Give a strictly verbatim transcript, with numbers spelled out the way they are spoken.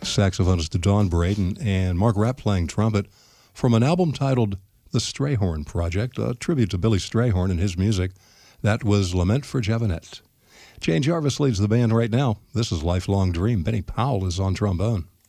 saxophonist Don Braden, and Mark Rapp playing trumpet from an album titled The Strayhorn Project, a tribute to Billy Strayhorn and his music. That was Lament for Jevanette. Jane Jarvis leads the band right now. This is Lifelong Dream. Benny Powell is on trombone.